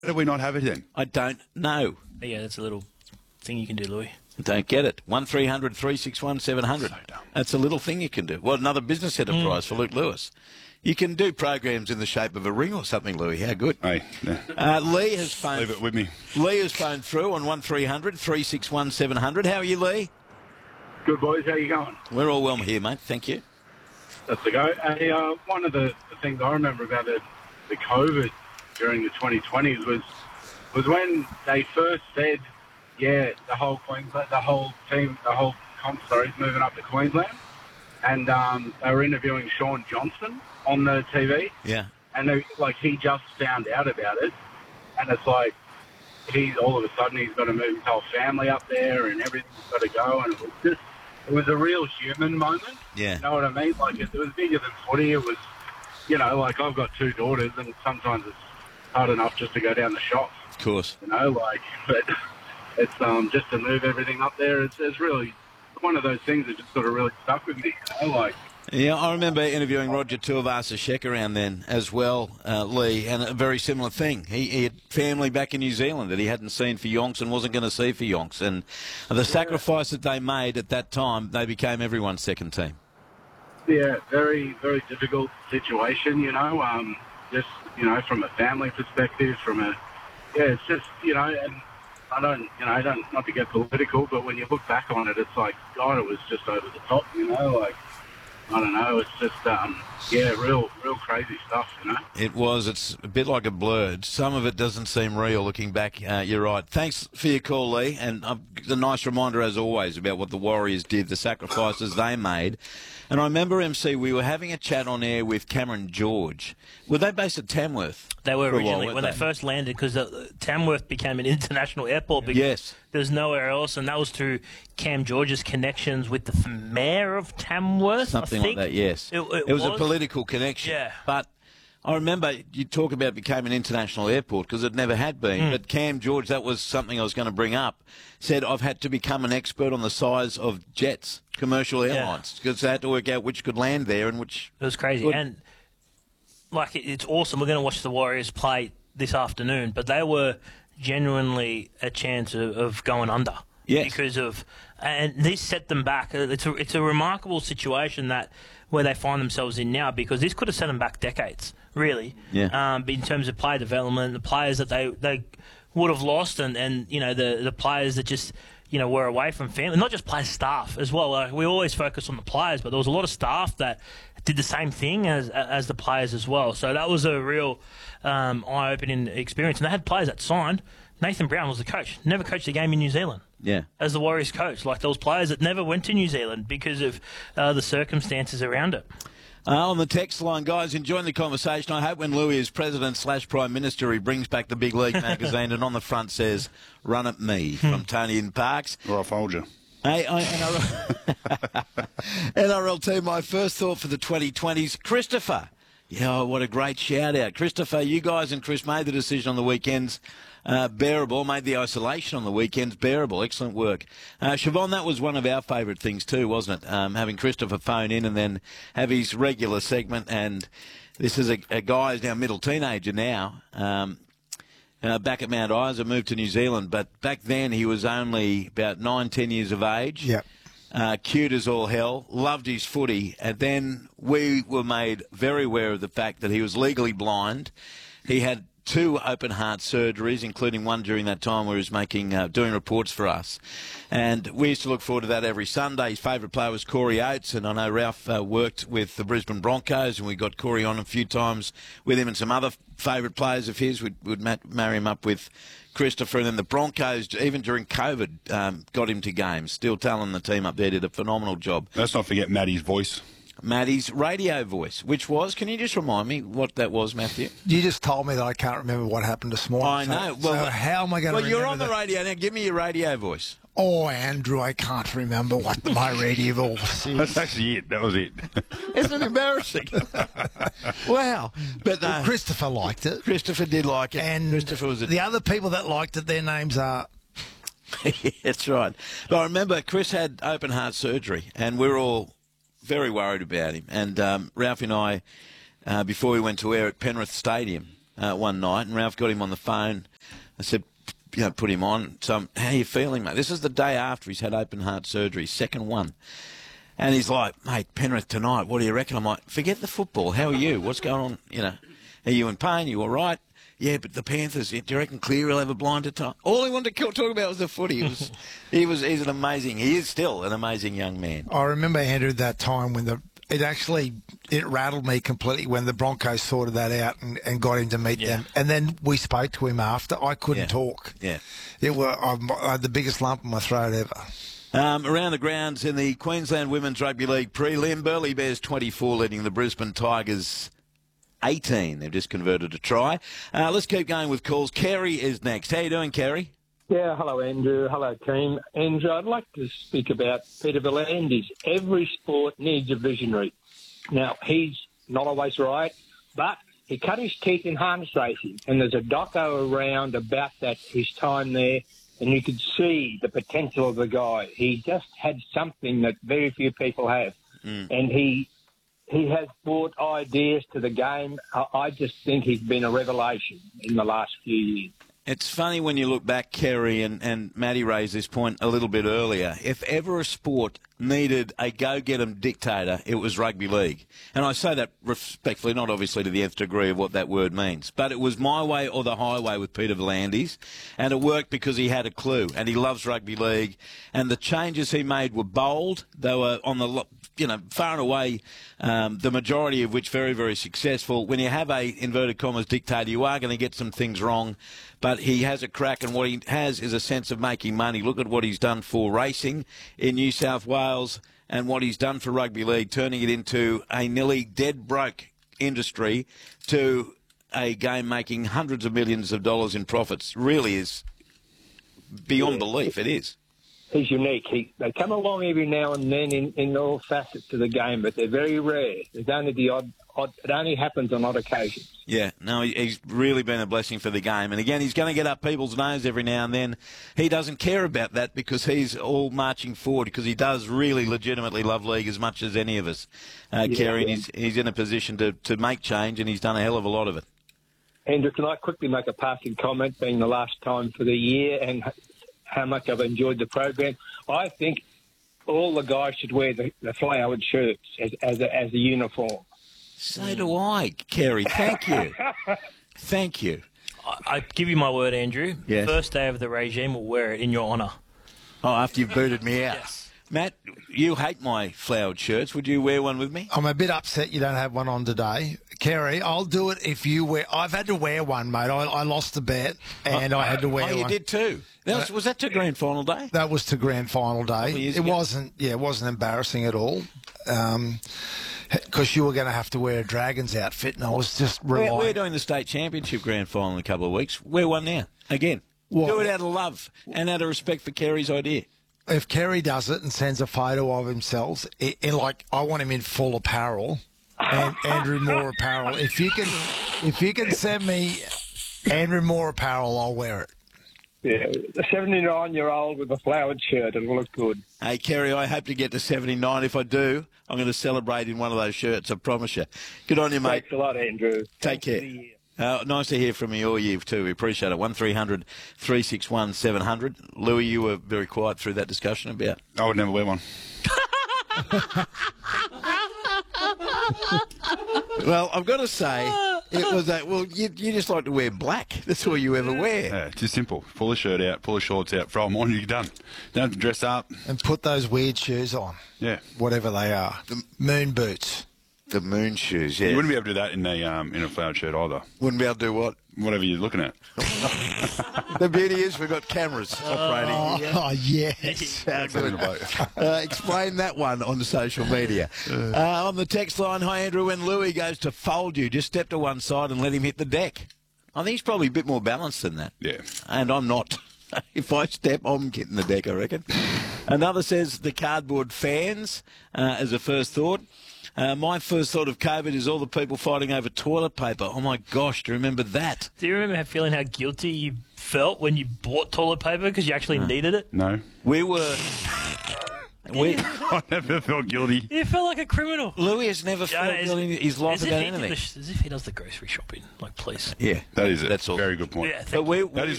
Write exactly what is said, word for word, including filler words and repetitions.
do we not have it then? I don't know. Yeah, that's a little thing you can do, Louis. Don't get it. one three hundred three six one seven hundred. So dumb. That's a little thing you can do. Well, another business enterprise mm. for Luke Lewis. You can do programs in the shape of a ring or something, Louis. How good. Hey, yeah. uh, Lee has phoned. Leave it with me. Lee has phoned through on one three hundred three six one seven hundred. How are you, Lee? Good, boys. How you going? We're all well here, mate. Thank you. That's the go. Hey, uh, one of the, the things I remember about the, the COVID during the twenty twenties was was when they first said, yeah, the whole Queensland, the whole team, the whole comp, sorry, is moving up to Queensland. And um, they were interviewing Sean Johnson on the T V. Yeah. And they, like, he just found out about it. And it's like, he's all of a sudden he's got to move his whole family up there and everything's got to go. And it was just, it was a real human moment. Yeah. You know what I mean? Like, it, it was bigger than footy. It was, you know, like, I've got two daughters and sometimes it's hard enough just to go down the shops. Of course. You know, like, but it's um, just to move everything up there. It's, it's really one of those things that just sort of really stuck with me. You know, like. Yeah, I remember interviewing Roger Tuivasa-Sheck around then as well, uh, Lee, and a very similar thing. He, he had family back in New Zealand that he hadn't seen for yonks and wasn't going to see for yonks. And the yeah. sacrifice that they made at that time, they became everyone's second team. Yeah, very, very difficult situation, you know, um, just, you know, from a family perspective, from a, yeah, it's just, you know, and I don't, you know, I don't, not to get political, but when you look back on it, it's like, God, it was just over the top, you know, like, I don't know, it's just, um, yeah, real, real crazy stuff, you know. It was. It's a bit like a blur. Some of it doesn't seem real looking back. Uh, you're right. Thanks for your call, Lee, and uh, a nice reminder, as always, about what the Warriors did, the sacrifices they made. And I remember, M C, we were having a chat on air with Cameron George. Were they based at Tamworth? They were originally, while, when they? they first landed, because uh, Tamworth became an international airport because yes. there's nowhere else, and that was through Cam George's connections with the mayor of Tamworth, Something I think. like that, yes. It, it, it was, was a political connection. Yeah. But I remember you talk about it became an international airport because it never had been. Mm. But Cam George, that was something I was going to bring up, said I've had to become an expert on the size of jets, commercial airlines, because yeah. they had to work out which could land there and which... It was crazy. Would. And, like, it's awesome. We're going to watch the Warriors play this afternoon, but they were genuinely a chance of, of going under. Yes. Because of... And this set them back. It's a, it's a remarkable situation that where they find themselves in now, because this could have set them back decades, really. Yeah. Um, in terms of player development, the players that they... they would have lost, and, and you know, the, the players that just, you know, were away from family. Not just players, staff as well. Like, we always focus on the players, but there was a lot of staff that did the same thing as as the players as well. So that was a real um, eye-opening experience. And they had players that signed. Nathan Brown was the coach. Never coached a game in New Zealand. Yeah. As the Warriors coach. Like, those players that never went to New Zealand because of uh, the circumstances around it. Uh, on the text line, guys, enjoying the conversation. I hope when Louis is president slash prime minister, he brings back the Big League magazine and on the front says, "Run at me," from Tony in Parks. Or I fold you. Hey, I, N R L, N R L team, my first thought for the twenty twenties, Christopher. Yeah, what a great shout-out. Christopher, you guys and Chris made the decision on the weekends uh, bearable, made the isolation on the weekends bearable. Excellent work. Uh, Siobhan, that was one of our favourite things too, wasn't it? Um, having Christopher phone in and then have his regular segment. And this is a, a guy who's now middle teenager now, um, uh, back at Mount Isa, moved to New Zealand. But back then he was only about nine, ten years of age. Yep. Uh, cute as all hell, loved his footy, and then we were made very aware of the fact that he was legally blind. He had two open heart surgeries, including one during that time where he was making, uh, doing reports for us. And we used to look forward to that every Sunday. His favourite player was Corey Oates, and I know Ralph uh, worked with the Brisbane Broncos, and we got Corey on a few times with him and some other favourite players of his. We'd, we'd marry him up with Christopher, and then the Broncos, even during COVID, um, got him to games. Still telling the team up there did a phenomenal job. Let's not forget Maddie's voice. Maddie's radio voice, which was, can you just remind me what that was, Matthew? You just told me that I can't remember what happened this morning. I know. So, well, so how am I going to Well, remember you're on the that? radio now. Give me your radio voice. Oh, Andrew, I can't remember what my radio voice is. That's actually it. That was it. Isn't it embarrassing? Wow. But Well, uh, Christopher liked it. Christopher did like it. And Christopher was a... the other people that liked it, their names are... That's right. But I remember Chris had open heart surgery, and we were all very worried about him. And um, Ralph and I, uh, before we went to air at Penrith Stadium, uh, one night, and Ralph got him on the phone. I said, you know, put him on. So, I'm, how are you feeling, mate? This is the day after he's had open heart surgery, second one. And he's like, mate, Penrith tonight, what do you reckon? I'm like, forget the football. How are you? What's going on? You know, are you in pain? Are you all right? Yeah, but the Panthers, do you reckon Cleary will have a blinder time? All he wanted to talk about was the footy. He was, he was, he's an amazing, he is still an amazing young man. I remember, Andrew, that time when the it actually it rattled me completely when the Broncos sorted that out and, and got him to meet Yeah. them. And then we spoke to him after. I couldn't Yeah. talk. Yeah. It were I, I had the biggest lump in my throat ever. Um, around the grounds in the Queensland Women's Rugby League prelim, Burleigh Bears twenty-four leading the Brisbane Tigers eighteen. They've just converted a try. Uh, let's keep going with calls. Kerry is next. How you doing, Kerry? Yeah, hello, Andrew. Hello, team. Andrew, I'd like to speak about Peter V'landys. Every sport needs a visionary. Now, he's not always right, but he cut his teeth in harness racing, and there's a doco around about that, his time there, and you could see the potential of the guy. He just had something that very few people have, mm. and he he has brought ideas to the game. I, I just think he's been a revelation in the last few years. It's funny when you look back, Kerry, and, and Matty raised this point a little bit earlier. If ever a sport needed a go-get-'em dictator, it was rugby league. And I say that respectfully, not obviously to the nth degree of what that word means. But it was my way or the highway with Peter V'landys. And it worked because he had a clue. And he loves rugby league. And the changes he made were bold. They were on the, you know, far and away, um, the majority of which very, very successful. When you have a, inverted commas, dictator, you are going to get some things wrong. But he has a crack, and what he has is a sense of making money. Look at what he's done for racing in New South Wales and what he's done for rugby league, turning it into a nearly dead broke industry to a game making hundreds of millions of dollars in profits. Really is beyond belief. It is. He's unique. He, they come along every now and then in, in all facets of the game, but they're very rare. There's only the odd, odd. It only happens on odd occasions. Yeah, no, he's really been a blessing for the game. And again, he's going to get up people's nose every now and then. He doesn't care about that because he's all marching forward because he does really legitimately love league as much as any of us, uh, Yeah, Kerry. And yeah. he's, he's in a position to, to make change, and he's done a hell of a lot of it. Andrew, can I quickly make a passing comment, being the last time for the year and how much I've enjoyed the program? I think all the guys should wear the, the flowered shirts as, as, a, as a uniform. So do I, Kerry. Thank you. Thank you. I, I give you my word, Andrew. Yes. First day of the regime, we'll wear it in your honour. Oh, after you've booted me out. Yes. Matt, you hate my flowered shirts. Would you wear one with me? I'm a bit upset you don't have one on today. Kerry, I'll do it if you wear... I've had to wear one, mate. I, I lost the bet, and I had to wear oh, you one. did too. That was, was that to grand final day? That was to grand final day. years It ago. wasn't, yeah, it wasn't embarrassing at all. Um, because you were going to have to wear a Dragons outfit, and I was just relying. We're, we're doing the state championship grand final in a couple of weeks. Wear one now. Again. What? Do it out of love and out of respect for Kerry's idea. If Kerry does it and sends a photo of himself, in, in like I want him in full apparel, and Andrew Moore apparel. If you can, if you can send me Andrew Moore apparel, I'll wear it. Yeah, the seventy-nine-year-old with a flowered shirt, it will look good. Hey, Kerry, I hope to get to seventy-nine. If I do, I'm going to celebrate in one of those shirts, I promise you. Good on you, mate. Thanks a lot, Andrew. Take Thanks for care. the year. Uh, nice to hear from you all year too. We appreciate it. one three hundred three six one seven hundred. Louis, you were very quiet through that discussion about. I would never wear one. Well, I've got to say, it was that. Well, you, you just like to wear black. That's all you ever wear. Yeah, it's just simple. Pull the shirt out, pull the shorts out, throw them on, you're done. Don't have to dress up. And put those weird shoes on, Yeah. whatever they are. The moon boots. The moon shoes, yeah. You wouldn't be able to do that in a um, in a flowered shirt either. Wouldn't be able to do what? Whatever you're looking at. The beauty is we've got cameras operating. Oh, here. oh yes. How good. Uh, explain that one on the social media. Uh, on the text line, hi Andrew, when Louis goes to fold you, just step to one side and let him hit the deck. I think he's probably a bit more balanced than that. Yeah. And I'm not. If I step, I'm getting the deck, I reckon. Another says the cardboard fans uh, as a first thought. Uh, my first thought of COVID is all the people fighting over toilet paper. Oh, my gosh, do you remember that? Do you remember how feeling how guilty you felt when you bought toilet paper because you actually needed it? No. We were... We, I never felt guilty. You felt like a criminal. Louis has never felt Yeah, as- guilty in his life as if about he did anything. the sh- as if he does the grocery shopping. Like, please. Yeah, That is a That's all. very good point. Yeah, thank But we, That is